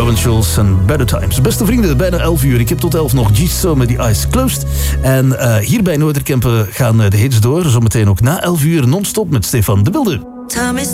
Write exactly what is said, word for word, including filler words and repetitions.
Robin Schulz en Better Times. Beste vrienden, bijna elf uur. Ik heb tot elf nog G-So met die Eyes Closed. En uh, hier bij Noorderkempen gaan de hits door. Zometeen ook na elf uur non-stop met Stefan de Wilde.